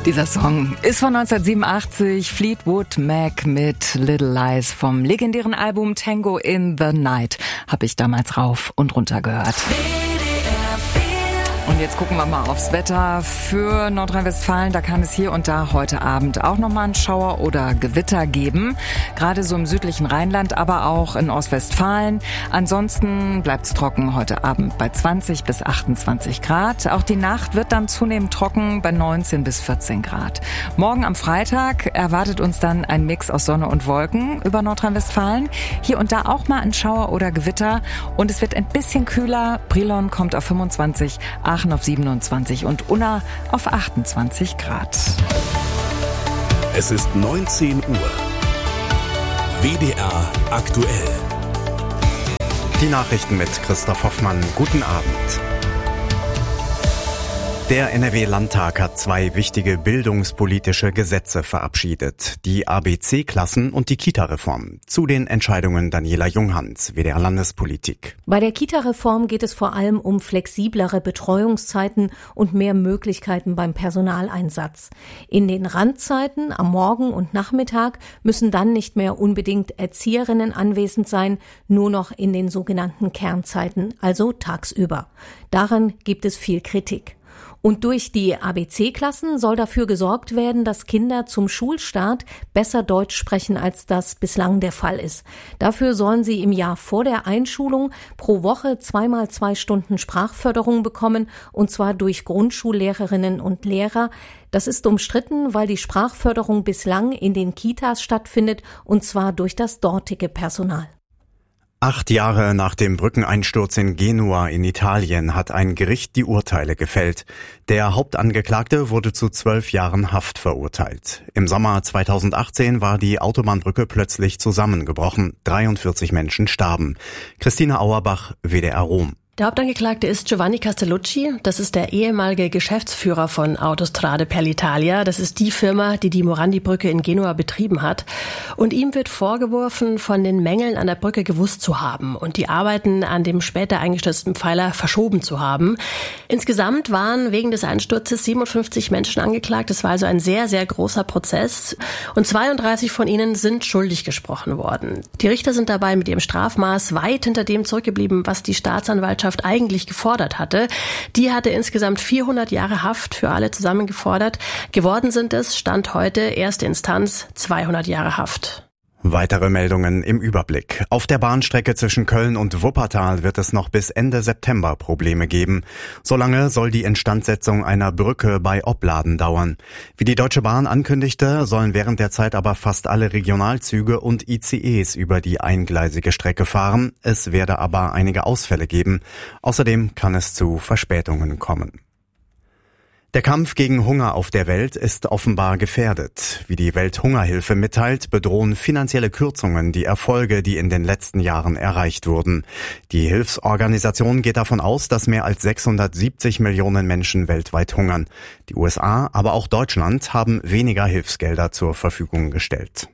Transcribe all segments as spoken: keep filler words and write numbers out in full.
Dieser Song ist von neunzehnhundertsiebenundachtzig, Fleetwood Mac mit Little Lies vom legendären Album Tango in the Night. Habe ich damals rauf und runter gehört. Und jetzt gucken wir mal aufs Wetter für Nordrhein-Westfalen. Da kann es hier und da heute Abend auch nochmal einen Schauer oder Gewitter geben. Gerade so im südlichen Rheinland, aber auch in Ostwestfalen. Ansonsten bleibt es trocken heute Abend bei zwanzig bis achtundzwanzig Grad. Auch die Nacht wird dann zunehmend trocken bei neunzehn bis vierzehn Grad. Morgen am Freitag erwartet uns dann ein Mix aus Sonne und Wolken über Nordrhein-Westfalen. Hier und da auch mal ein Schauer oder Gewitter. Und es wird ein bisschen kühler. Brilon kommt auf fünfundzwanzig, Aachen auf siebenundzwanzig und Unna auf achtundzwanzig Grad. Es ist neunzehn Uhr. W D R aktuell. Die Nachrichten mit Christoph Hoffmann. Guten Abend. Der N R W-Landtag hat zwei wichtige bildungspolitische Gesetze verabschiedet. Die A B C-Klassen und die Kita-Reform. Zu den Entscheidungen Daniela Junghans, W D R Landespolitik. Bei der Kita-Reform geht es vor allem um flexiblere Betreuungszeiten und mehr Möglichkeiten beim Personaleinsatz. In den Randzeiten am Morgen und Nachmittag müssen dann nicht mehr unbedingt Erzieherinnen anwesend sein, nur noch in den sogenannten Kernzeiten, also tagsüber. Daran gibt es viel Kritik. Und durch die A B C-Klassen soll dafür gesorgt werden, dass Kinder zum Schulstart besser Deutsch sprechen, als das bislang der Fall ist. Dafür sollen sie im Jahr vor der Einschulung pro Woche zweimal zwei Stunden Sprachförderung bekommen, und zwar durch Grundschullehrerinnen und Lehrer. Das ist umstritten, weil die Sprachförderung bislang in den Kitas stattfindet, und zwar durch das dortige Personal. Acht Jahre nach dem Brückeneinsturz in Genua in Italien hat ein Gericht die Urteile gefällt. Der Hauptangeklagte wurde zu zwölf Jahren Haft verurteilt. Im Sommer zweitausendachtzehn war die Autobahnbrücke plötzlich zusammengebrochen. dreiundvierzig Menschen starben. Christina Auerbach, W D R Rom. Der Hauptangeklagte ist Giovanni Castellucci. Das ist der ehemalige Geschäftsführer von Autostrade per l'Italia. Das ist die Firma, die die Morandi-Brücke in Genua betrieben hat. Und ihm wird vorgeworfen, von den Mängeln an der Brücke gewusst zu haben und die Arbeiten an dem später eingestürzten Pfeiler verschoben zu haben. Insgesamt waren wegen des Einsturzes siebenundfünfzig Menschen angeklagt. Das war also ein sehr, sehr großer Prozess. Und zweiunddreißig von ihnen sind schuldig gesprochen worden. Die Richter sind dabei mit ihrem Strafmaß weit hinter dem zurückgeblieben, was die Staatsanwaltschaft eigentlich gefordert hatte. Die hatte insgesamt vierhundert Jahre Haft für alle zusammen gefordert. Geworden sind es, Stand heute, erste Instanz, zweihundert Jahre Haft. Weitere Meldungen im Überblick. Auf der Bahnstrecke zwischen Köln und Wuppertal wird es noch bis Ende September Probleme geben. Solange soll die Instandsetzung einer Brücke bei Opladen dauern. Wie die Deutsche Bahn ankündigte, sollen während der Zeit aber fast alle Regionalzüge und I C Es über die eingleisige Strecke fahren. Es werde aber einige Ausfälle geben. Außerdem kann es zu Verspätungen kommen. Der Kampf gegen Hunger auf der Welt ist offenbar gefährdet. Wie die Welthungerhilfe mitteilt, bedrohen finanzielle Kürzungen die Erfolge, die in den letzten Jahren erreicht wurden. Die Hilfsorganisation geht davon aus, dass mehr als sechshundertsiebzig Millionen Menschen weltweit hungern. Die U S A, aber auch Deutschland haben weniger Hilfsgelder zur Verfügung gestellt.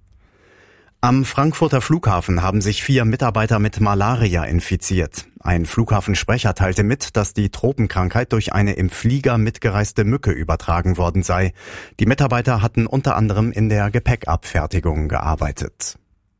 Am Frankfurter Flughafen haben sich vier Mitarbeiter mit Malaria infiziert. Ein Flughafensprecher teilte mit, dass die Tropenkrankheit durch eine im Flieger mitgereiste Mücke übertragen worden sei. Die Mitarbeiter hatten unter anderem in der Gepäckabfertigung gearbeitet.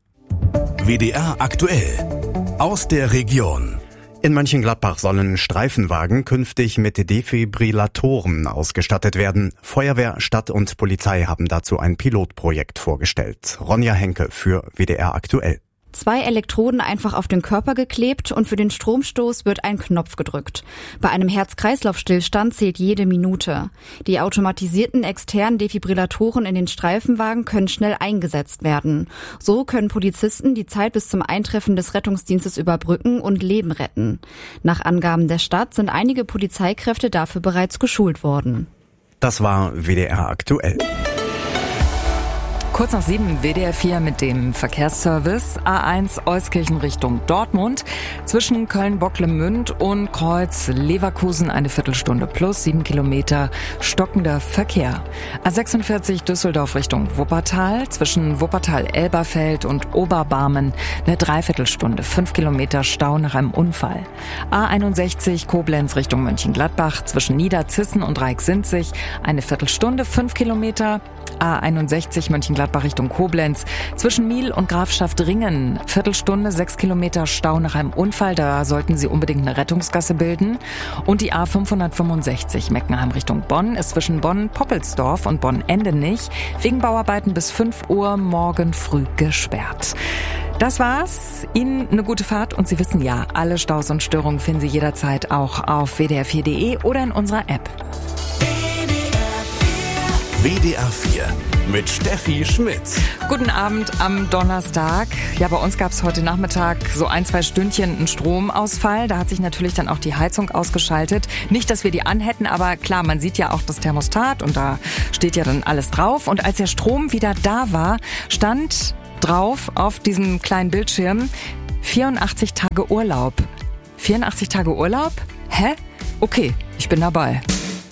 W D R aktuell. Aus der Region. In Mönchengladbach sollen Streifenwagen künftig mit Defibrillatoren ausgestattet werden. Feuerwehr, Stadt und Polizei haben dazu ein Pilotprojekt vorgestellt. Ronja Henke für W D R aktuell. Zwei Elektroden einfach auf den Körper geklebt und für den Stromstoß wird ein Knopf gedrückt. Bei einem Herz-Kreislauf-Stillstand zählt jede Minute. Die automatisierten externen Defibrillatoren in den Streifenwagen können schnell eingesetzt werden. So können Polizisten die Zeit bis zum Eintreffen des Rettungsdienstes überbrücken und Leben retten. Nach Angaben der Stadt sind einige Polizeikräfte dafür bereits geschult worden. Das war W D R aktuell. Kurz nach sieben, W D R vier mit dem Verkehrsservice. A eins Euskirchen Richtung Dortmund. Zwischen Köln-Bocklemünd und Kreuz Leverkusen eine Viertelstunde plus sieben Kilometer stockender Verkehr. A sechsundvierzig Düsseldorf Richtung Wuppertal. Zwischen Wuppertal-Elberfeld und Oberbarmen eine Dreiviertelstunde, fünf Kilometer Stau nach einem Unfall. A einundsechzig Koblenz Richtung Mönchengladbach. Zwischen Niederzissen und Reik-Sinzig eine Viertelstunde, fünf Kilometer. A einundsechzig Mönchengladbach Richtung Koblenz. Zwischen Miel und Grafschaft-Ringen Viertelstunde, sechs Kilometer Stau nach einem Unfall. Da sollten Sie unbedingt eine Rettungsgasse bilden. Und die A fünfhundertfünfundsechzig Meckenheim Richtung Bonn ist zwischen Bonn-Poppelsdorf und Bonn-Endenich wegen Bauarbeiten bis fünf Uhr morgen früh gesperrt. Das war's. Ihnen eine gute Fahrt und Sie wissen ja, alle Staus und Störungen finden Sie jederzeit auch auf w d r vier punkt d e oder in unserer App. W D R vier mit Steffi Schmitz. Guten Abend am Donnerstag. Ja, bei uns gab es heute Nachmittag so ein, zwei Stündchen einen Stromausfall. Da hat sich natürlich dann auch die Heizung ausgeschaltet. Nicht, dass wir die anhätten, aber klar, man sieht ja auch das Thermostat und da steht ja dann alles drauf. Und als der Strom wieder da war, stand drauf auf diesem kleinen Bildschirm vierundachtzig Tage Urlaub. vierundachtzig Tage Urlaub? Hä? Okay, ich bin dabei.